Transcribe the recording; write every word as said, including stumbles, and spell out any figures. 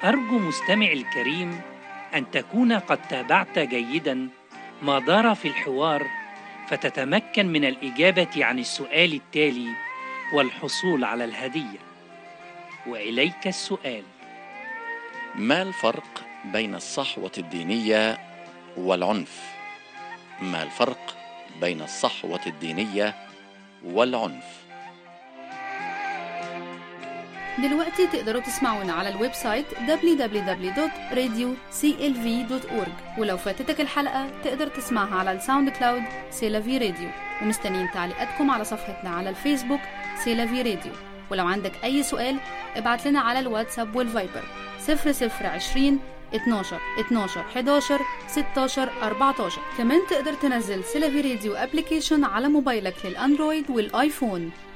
أرجو مستمعي الكريم أن تكون قد تابعت جيداً ما دار في الحوار، فتتمكن من الإجابة عن السؤال التالي والحصول على الهدية. وإليك السؤال: ما الفرق بين الصحوة الدينية والعنف؟ ما الفرق بين الصحوة الدينية والعنف؟ دلوقتي تقدروا تسمعونا على الويب سايت دبليو دبليو دبليو دوت راديو سي ال في دوت أورج، ولو فاتتك الحلقة تقدر تسمعها على الساوند كلاود سيلافي راديو. ومستنيين تعليقاتكم على صفحتنا على الفيسبوك سيلافي راديو. ولو عندك أي سؤال ابعت لنا على الواتساب والفايبر صفر صفر عشرين اتناشر اتناشر حداشر ستاشر أربعتاشر. كمان تقدر تنزل سيلافي راديو ابليكيشن على موبايلك للأندرويد والآيفون.